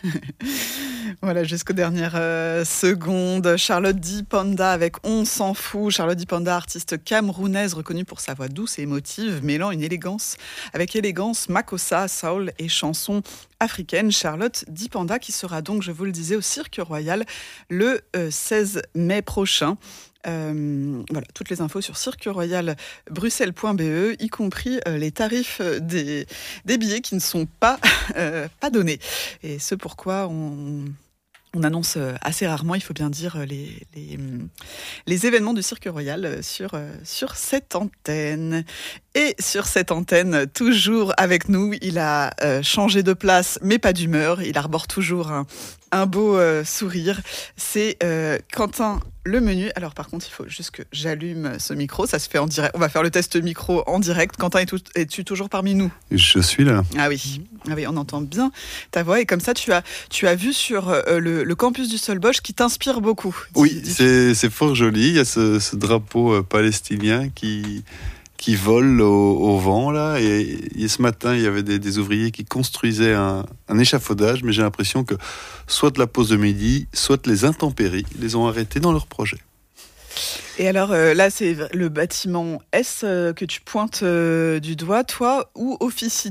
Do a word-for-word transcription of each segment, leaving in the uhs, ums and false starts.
Voilà, jusqu'aux dernières euh, secondes. Charlotte Di Panda avec On s'en fout. Charlotte Di Panda, artiste camerounaise reconnue pour sa voix douce et émotive, mêlant une élégance avec élégance, makossa, soul et chansons africaines. Charlotte Di Panda qui sera donc, je vous le disais, au Cirque Royal le euh, seize mai prochain. Euh, voilà, toutes les infos sur cirque royal bruxelles point b e, y compris euh, les tarifs des, des billets qui ne sont pas, euh, pas donnés. Et ce pourquoi on, on annonce assez rarement, il faut bien dire, les, les, les événements du Cirque Royal sur, sur cette antenne. Et sur cette antenne, toujours avec nous, il a euh, changé de place, mais pas d'humeur. Il arbore toujours un, un beau euh, sourire. C'est euh, Quentin Lemenu. Alors par contre, il faut juste que j'allume ce micro. Ça se fait en direct. On va faire le test micro en direct. Quentin, es-tu, es-tu toujours parmi nous ? Je suis là. Ah oui. Ah oui, on entend bien ta voix. Et comme ça, tu as, tu as vu sur euh, le, le campus du Solbosch qui t'inspire beaucoup. Oui, dis, dis c'est, c'est fort joli. Il y a ce, ce drapeau euh, palestinien qui... qui volent au, au vent là, et, et ce matin il y avait des, des ouvriers qui construisaient un, un échafaudage, mais j'ai l'impression que soit la pause de midi, soit les intempéries les ont arrêtés dans leur projet. Et alors euh, là c'est le bâtiment S euh, que tu pointes euh, du doigt. Toi, où officies-tu ?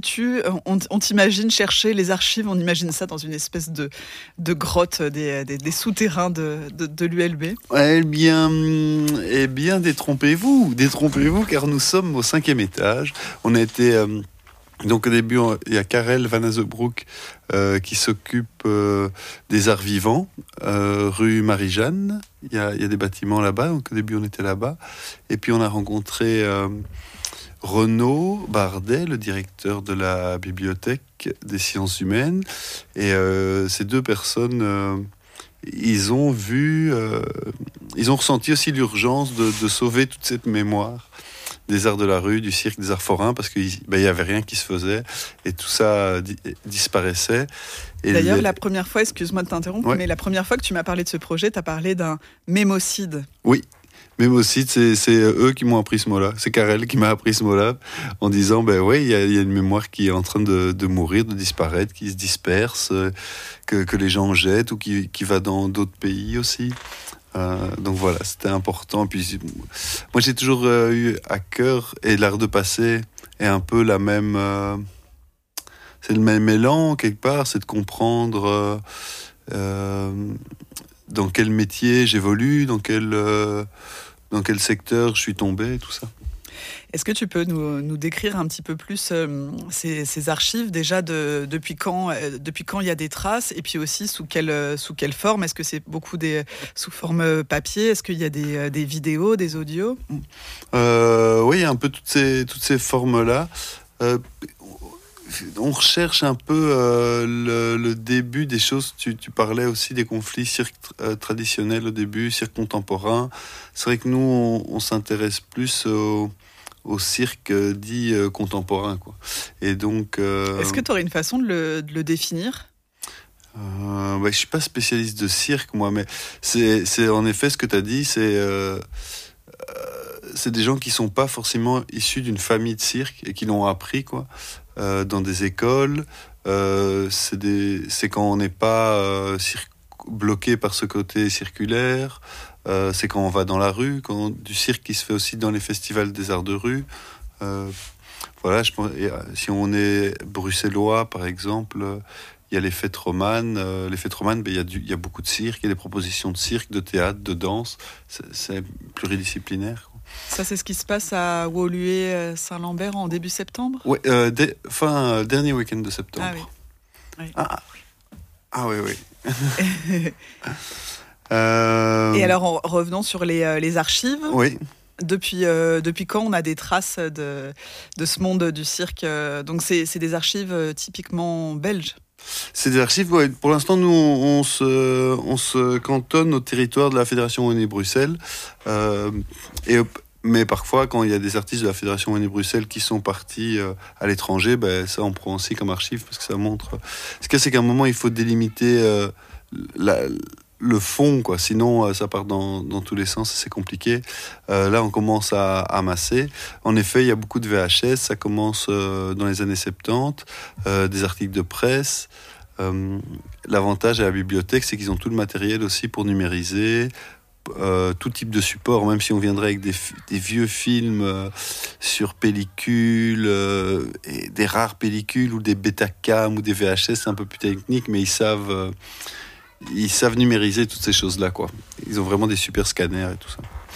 on, on t'imagine chercher les archives, on imagine ça dans une espèce de, de grotte des, des, des souterrains de, de, de l'U L B. Eh bien, eh bien détrompez-vous, détrompez-vous car nous sommes au cinquième étage. On a été... Euh, Donc au début, il y a Karel Van Azebroek euh, qui s'occupe euh, des arts vivants, euh, rue Marie-Jeanne. Il y, a, il y a des bâtiments là-bas, donc au début on était là-bas. Et puis on a rencontré euh, Renaud Bardet, le directeur de la bibliothèque des sciences humaines. Et euh, ces deux personnes, euh, ils ont vu, euh, ils ont ressenti aussi l'urgence de, de sauver toute cette mémoire des arts de la rue, du cirque, des arts forains, parce qu'il ben, n'y avait rien qui se faisait et tout ça di- disparaissait. Et D'ailleurs, les... la première fois, excuse-moi de t'interrompre, ouais. mais la première fois que tu m'as parlé de ce projet, tu as parlé d'un mémocide. Oui, mémocide, c'est, c'est eux qui m'ont appris ce mot-là. C'est Karel qui m'a appris ce mot-là en disant, ben oui, il y, y a une mémoire qui est en train de, de mourir, de disparaître, qui se disperse, euh, que, que les gens jettent ou qui, qui va dans d'autres pays aussi. Euh, donc voilà, c'était important. Puis, moi, j'ai toujours euh, eu à cœur, et l'art de passer est un peu la même... Euh, c'est le même élan, quelque part, c'est de comprendre euh, euh, dans quel métier j'évolue, dans quel, euh, dans quel secteur je suis tombé, tout ça. Est-ce que tu peux nous, nous décrire un petit peu plus euh, ces, ces archives, déjà de, depuis, quand, euh, depuis quand il y a des traces, et puis aussi sous quelle, euh, sous quelle forme ? Est-ce que c'est beaucoup des, sous forme papier ? Est-ce qu'il y a des, euh, des vidéos, des audios ? euh, Oui, il y a un peu toutes ces, toutes ces formes-là. Euh, on recherche un peu euh, le, le début des choses. Tu, tu parlais aussi des conflits cirque euh, traditionnels au début, cirque contemporain. C'est vrai que nous, on, on s'intéresse plus au... au cirque dit euh, contemporain, quoi. Et donc... Euh, Est-ce que tu aurais une façon de le, de le définir ? euh, bah, je ne suis pas spécialiste de cirque, moi, mais c'est, c'est en effet ce que tu as dit, c'est, euh, euh, c'est des gens qui ne sont pas forcément issus d'une famille de cirque et qui l'ont appris, quoi, euh, dans des écoles. Euh, c'est, des, c'est quand on n'est pas euh, cir- bloqué par ce côté circulaire. Euh, c'est quand on va dans la rue, quand on, du cirque qui se fait aussi dans les festivals des arts de rue. Euh, voilà, je pense, et, si on est bruxellois, par exemple, euh, il y a les fêtes romanes. Euh, les fêtes romanes, ben, il y a du, il y a beaucoup de cirque, il y a des propositions de cirque, de théâtre, de danse. C'est, c'est pluridisciplinaire, quoi. Ça, c'est ce qui se passe à Woluwe-Saint-Lambert en début septembre ? Oui, euh, dé, fin euh, dernier week-end de septembre. Ah oui. Oui. Ah, ah oui, oui. Euh... Et alors, en revenons sur les, euh, les archives. Oui. Depuis, euh, depuis quand on a des traces de, de ce monde du cirque ? Donc, c'est, c'est des archives typiquement belges. C'est des archives, ouais. Pour l'instant, nous, on, on, se, on se cantonne au territoire de la Fédération Wallonie-Bruxelles. Euh, et, mais parfois, quand il y a des artistes de la Fédération Wallonie-Bruxelles qui sont partis euh, à l'étranger, ben, ça, on prend aussi comme archive parce que ça montre... Ce qu'il y a, c'est qu'à un moment, il faut délimiter euh, la... le fond, quoi. Sinon euh, ça part dans, dans tous les sens et c'est compliqué. Euh, là, on commence à, à amasser. En effet, il y a beaucoup de V H S. Ça commence euh, dans les années soixante-dix, euh, des articles de presse. Euh, l'avantage à la bibliothèque, c'est qu'ils ont tout le matériel aussi pour numériser, euh, tout type de support, même si on viendrait avec des, des vieux films euh, sur pellicule, euh, et des rares pellicules ou des Betacam ou des V H S, c'est un peu plus technique, mais ils savent, euh, ils savent numériser toutes ces choses-là, quoi. Ils ont vraiment des super scanners et tout ça.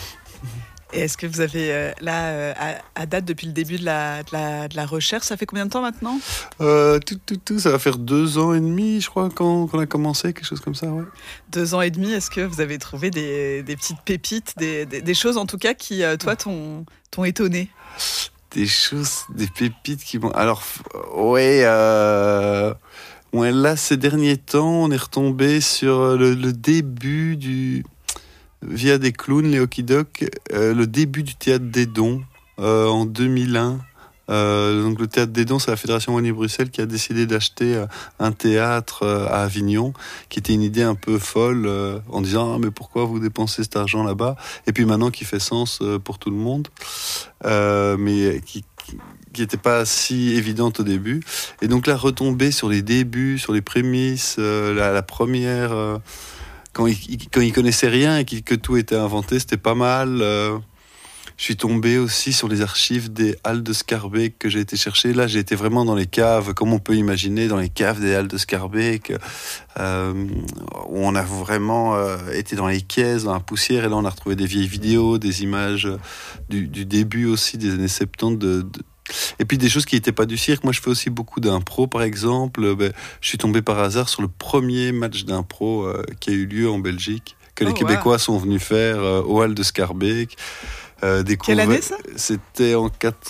Et est-ce que vous avez, euh, là, euh, à, à date, depuis le début de la, de, la, de la recherche, ça fait combien de temps maintenant ? euh, tout, tout, tout, ça va faire deux ans et demi, je crois, quand, quand on a commencé, quelque chose comme ça, ouais. Deux ans et demi, est-ce que vous avez trouvé des, des petites pépites, des, des, des choses, en tout cas, qui, euh, toi, t'ont, t'ont étonné ? Des choses, des pépites qui vont... Alors, ouais... Euh... ouais là, ces derniers temps, on est retombé sur le, le début du... via des clowns, les Hockey Doc, euh, le début du théâtre des dons euh, en deux mille un. Euh, donc le théâtre des dons, c'est la Fédération Wallonie-Bruxelles qui a décidé d'acheter euh, un théâtre euh, à Avignon, qui était une idée un peu folle, euh, en disant ah, mais pourquoi vous dépensez cet argent là-bas ? Et puis maintenant qui fait sens euh, pour tout le monde, euh, mais qui qui n'était pas si évidente au début. Et donc là, retomber sur les débuts, sur les prémices, euh, la, la première... Euh, Quand ils, quand ils connaissaient rien et que tout était inventé, c'était pas mal. Euh, je suis tombé aussi sur les archives des Halles de Schaerbeek que j'ai été chercher. Là, j'ai été vraiment dans les caves, comme on peut imaginer, dans les caves des Halles de Schaerbeek, euh, où on a vraiment euh, été dans les caisses, dans la poussière. Et là, on a retrouvé des vieilles vidéos, des images du, du début aussi des années soixante-dix de, de et puis des choses qui n'étaient pas du cirque. Moi, je fais aussi beaucoup d'impro, par exemple. Ben, je suis tombé par hasard sur le premier match d'impro euh, qui a eu lieu en Belgique, que les oh, Québécois wow. sont venus faire euh, au Hall de Schaerbeek. Euh, Quelle année ça ? C'était en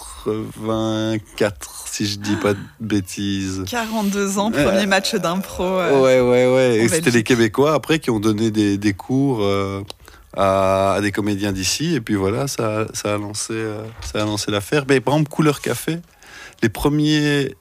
quatre-vingt-quatre, si je dis pas de bêtises. quarante-deux ans, premier euh, match d'impro. Euh, ouais, ouais, ouais. Et c'était les Québécois, après, qui ont donné des, des cours... Euh, À, à des comédiens d'ici, et puis voilà, ça, ça a lancé, euh, ça a lancé l'affaire. Mais par exemple, Couleur Café, les premiers,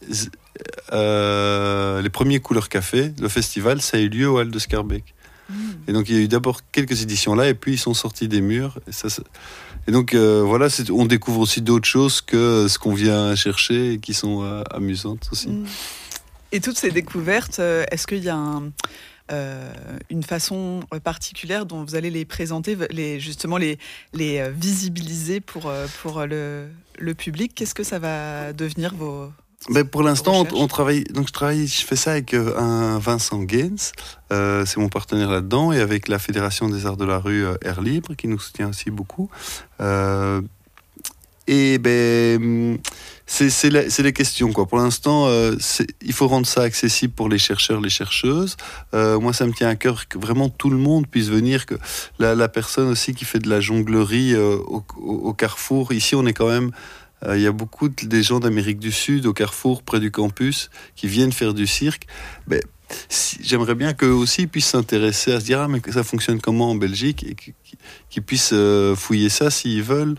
euh, les premiers Couleur Café, le festival, ça a eu lieu au Hall de Schaerbeek. Mmh. Et donc il y a eu d'abord quelques éditions là, et puis ils sont sortis des murs. Et, ça, et donc euh, voilà, c'est, on découvre aussi d'autres choses que ce qu'on vient chercher et qui sont euh, amusantes aussi. Mmh. Et toutes ces découvertes, euh, est-ce qu'il y a un Euh, une façon particulière dont vous allez les présenter, les, justement les, les visibiliser pour, pour le, le public ? Qu'est-ce que ça va devenir vos ben Pour l'instant, on, on travaille. Donc je travaille, je fais ça avec un Vincent Gaines, euh, c'est mon partenaire là-dedans, et avec la Fédération des Arts de la Rue euh, Air Libre, qui nous soutient aussi beaucoup. Euh, et ben. C'est, c'est, la, c'est les questions, quoi. Pour l'instant, euh, c'est, il faut rendre ça accessible pour les chercheurs, les chercheuses. Euh, moi, ça me tient à cœur que vraiment tout le monde puisse venir. Que la, la personne aussi qui fait de la jonglerie euh, au, au, au Carrefour, ici, on est quand même... Il euh, y a beaucoup de, des gens d'Amérique du Sud, au Carrefour, près du campus, qui viennent faire du cirque. Ben, si, j'aimerais bien qu'eux aussi puissent s'intéresser à se dire ah, mais ça fonctionne comment en Belgique, et qu'ils, qu'ils puissent euh, fouiller ça s'ils veulent.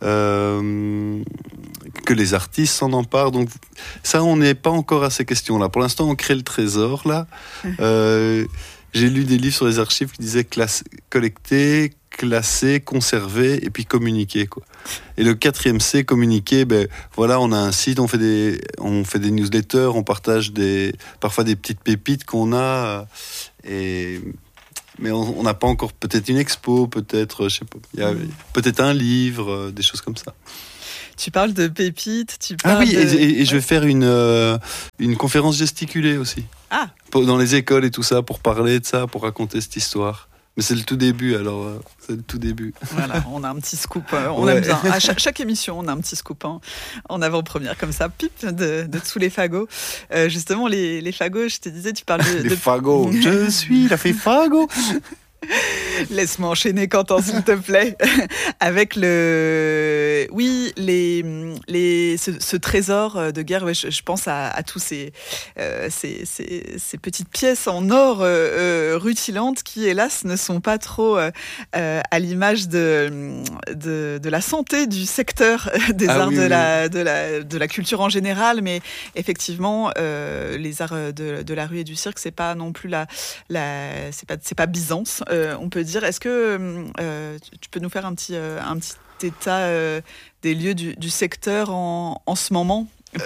Euh, que les artistes s'en emparent. Donc ça, on n'est pas encore à ces questions-là. Pour l'instant, on crée le trésor, là. Euh, j'ai lu des livres sur les archives qui disaient classe, collecter, classer, conserver et puis communiquer, quoi. Et le quatrième C, communiquer, ben voilà, on a un site, on fait des, on fait des newsletters, on partage des, parfois des petites pépites qu'on a, et mais on n'a pas encore peut-être une expo, peut-être, je sais pas, il y a peut-être un livre, des choses comme ça. Tu parles de pépites, tu parles Ah oui, de... et, et, et je vais faire une, euh, une conférence gesticulée aussi. Ah. Pour, dans les écoles et tout ça, pour parler de ça, pour raconter cette histoire. Mais c'est le tout début, alors, euh, c'est le tout début. Voilà, on a un petit scoop, euh, on ouais. aime bien. À chaque, chaque émission, on a un petit scoop hein, en avant-première, comme ça, pip, de, de sous les fagots. Euh, justement, les, les fagots, je te disais, tu parles de... les de... fagots, je suis la fée fagot. Laisse-moi enchaîner, Quentin, s'il te plaît. Avec le... Oui, les, les, ce, ce trésor de guerre, ouais, je, je pense à, à tous ces, euh, ces, ces, ces petites pièces en or euh, rutilantes qui, hélas, ne sont pas trop euh, à l'image de, de, de la santé du secteur des ah, arts oui, de, oui. La, de, la, de la culture en général. Mais effectivement, euh, les arts de, de la rue et du cirque, c'est pas non plus la... la c'est pas, c'est pas Byzance. Euh, on peut dire, est-ce que euh, tu peux nous faire un petit, euh, un petit état euh, des lieux du, du secteur en, en ce moment ? Pas,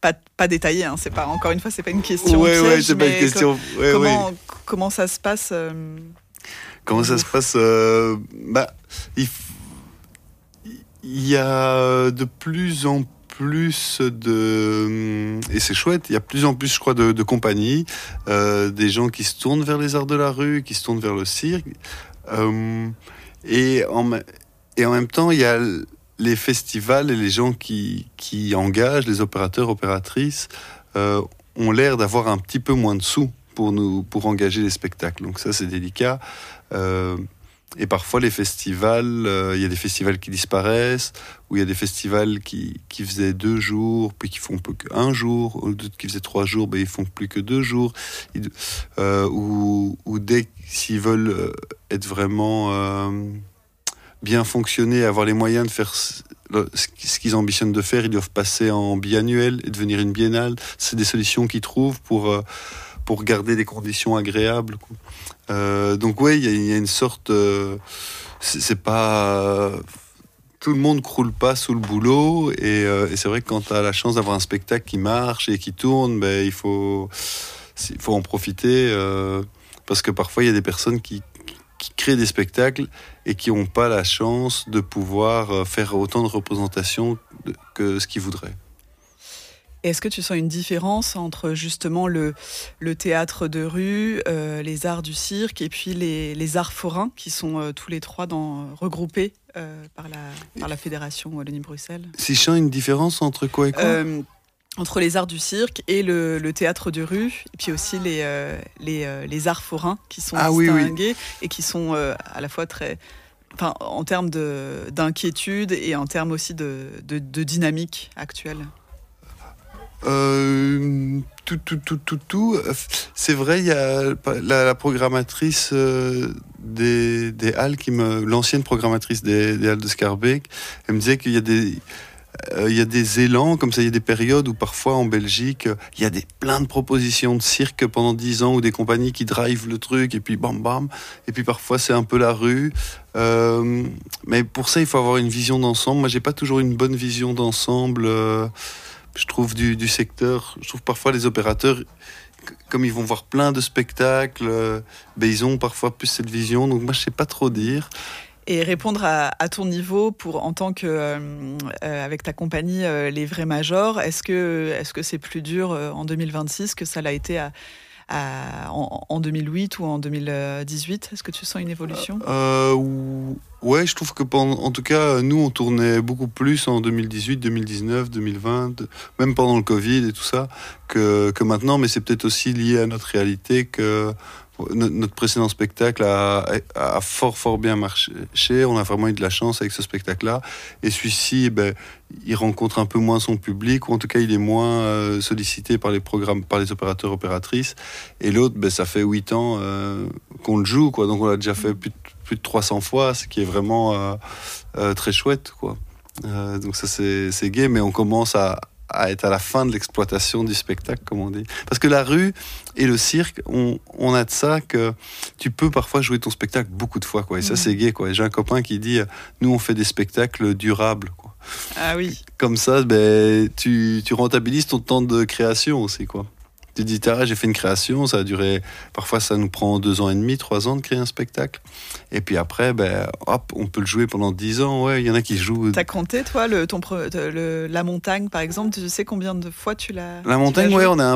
pas, pas détaillé, hein, c'est pas, encore une fois, c'est pas une question ouais, piège, ouais, c'est pas une mais question. co- Ouais, comment, ouais. comment ça se passe euh, Comment ça se passe euh, bah, il, f- il y a de plus en plus de... Et c'est chouette, il y a de plus en plus, je crois, de, de compagnies, euh, des gens qui se tournent vers les arts de la rue, qui se tournent vers le cirque. Euh, et, en, me- et en même temps, il y a les festivals et les gens qui, qui engagent, les opérateurs, opératrices, euh, ont l'air d'avoir un petit peu moins de sous pour, nous, pour engager les spectacles. Donc ça, c'est délicat. Euh, et parfois, les festivals, euh, il y a des festivals qui disparaissent, ou il y a des festivals qui, qui faisaient deux jours, puis qui font plus qu'un jour, ou d'autres qui faisaient trois jours, ben, ils font plus que deux jours. Ils, euh, ou, ou dès s'ils veulent euh, être vraiment euh, bien fonctionner, avoir les moyens de faire ce, ce qu'ils ambitionnent de faire, ils doivent passer en biannuel et devenir une biennale. C'est des solutions qu'ils trouvent pour... Euh, pour garder des conditions agréables. Euh, donc oui, il y, y a une sorte... Euh, c'est, c'est pas... Tout le monde croule pas sous le boulot, et, euh, et c'est vrai que quand tu as la chance d'avoir un spectacle qui marche et qui tourne, ben, il faut, il faut en profiter, euh, parce que parfois il y a des personnes qui, qui créent des spectacles et qui n'ont pas la chance de pouvoir faire autant de représentations que ce qu'ils voudraient. Est-ce que tu sens une différence entre justement le, le théâtre de rue, euh, les arts du cirque et puis les, les arts forains qui sont euh, tous les trois dans, regroupés euh, par, la, par la Fédération Wallonie-Bruxelles? Si je sens une différence entre quoi et quoi euh, Entre les arts du cirque et le, le théâtre de rue, et puis aussi les, euh, les, euh, les arts forains qui sont ah, distingués oui, oui. et qui sont euh, à la fois très... Enfin, en termes de, d'inquiétude et en termes aussi de, de, de dynamique actuelle. Euh, tout, tout, tout, tout, tout. C'est vrai, il y a la, la programmatrice euh, des, des Halles, qui me, l'ancienne programmatrice des, des Halles de Schaerbeek, elle me disait qu'il y a des, euh, il y a des élans, comme ça, il y a des périodes où parfois en Belgique, il y a des, plein de propositions de cirque pendant dix ans, ou des compagnies qui drivent le truc, et puis bam bam, et puis parfois c'est un peu la rue. Euh, mais pour ça, il faut avoir une vision d'ensemble. Moi, j'ai pas toujours une bonne vision d'ensemble. Euh, Je trouve du, du secteur, je trouve parfois les opérateurs, comme ils vont voir plein de spectacles, euh, ben ils ont parfois plus cette vision. Donc moi, je sais pas trop dire. Et répondre à, à ton niveau pour en tant que euh, euh, avec ta compagnie euh, les vrais majors, est-ce que est-ce que c'est plus dur euh, en deux mille vingt-six que ça l'a été à, à, en, en deux mille huit ou en deux mille dix-huit? Est-ce que tu sens une évolution? euh, Ouais, je trouve que pendant, en tout cas, nous, on tournait beaucoup plus en deux mille dix-huit, deux mille dix-neuf, deux mille vingt, même pendant le Covid et tout ça, que, que maintenant. Mais c'est peut-être aussi lié à notre réalité que notre précédent spectacle a, a fort, fort bien marché. On a vraiment eu de la chance avec ce spectacle-là. Et celui-ci, ben, il rencontre un peu moins son public, ou en tout cas, il est moins euh, sollicité par les programmes, par les opérateurs, opératrices. Et l'autre, ben, ça fait huit ans euh, qu'on le joue, quoi. Donc, on l'a déjà fait plus de, plus de trois cents fois, ce qui est vraiment euh, euh, très chouette, quoi. Euh, donc ça, c'est, c'est gai, mais on commence à, à être à la fin de l'exploitation du spectacle, comme on dit. Parce que la rue et le cirque, on, on a de ça que tu peux parfois jouer ton spectacle beaucoup de fois, quoi. Et ça, mmh. c'est gai, quoi. Et j'ai un copain qui dit, nous, on fait des spectacles durables, quoi. Ah oui. Comme ça, ben, tu, tu rentabilises ton temps de création aussi, quoi. Tu dis, ah, j'ai fait une création, ça a duré, parfois ça nous prend deux ans et demi, trois ans de créer un spectacle. Et puis après, ben, hop, on peut le jouer pendant dix ans. Ouais, il y en a qui jouent. T'as compté, toi, le, ton, le, la montagne, par exemple, tu sais combien de fois tu l'as. La montagne, ouais, on a un